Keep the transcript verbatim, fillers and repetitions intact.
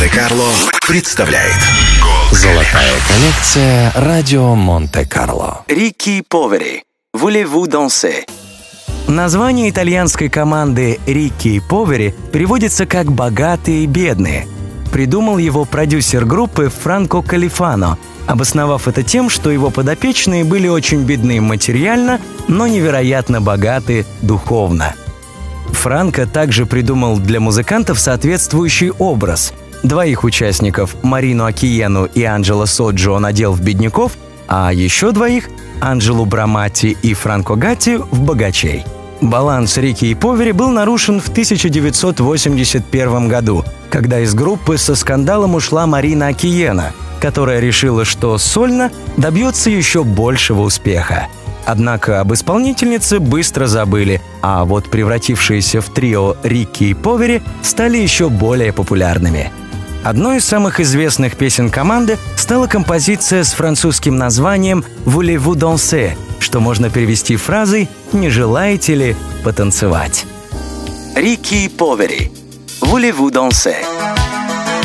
Монте-Карло представляет Золотая коллекция радио Монте-Карло. Рикки Повери. Voulez-vous danser? Название итальянской команды Рикки Повери переводится как «богатые и бедные». Придумал его продюсер группы Франко Калифано, обосновав это тем, что его подопечные были очень бедны материально, но невероятно богаты духовно. Франко также придумал для музыкантов соответствующий образ. Двоих участников, Марину Акиену и Анджело Соджо, он одел в бедняков, а еще двоих, Анджелу Брамати и Франко Гатти, в богачей. Баланс Рикки Повери был нарушен в тысяча девятьсот восемьдесят первом году, когда из группы со скандалом ушла Марина Акиена, которая решила, что сольно добьется еще большего успеха. Однако об исполнительнице быстро забыли, а вот превратившиеся в трио Рикки и Повери стали еще более популярными. Одной из самых известных песен команды стала композиция с французским названием «Voulez-vous danser», что можно перевести фразой «Не желаете ли потанцевать?». Рикки Повери. «Voulez-vous danser?»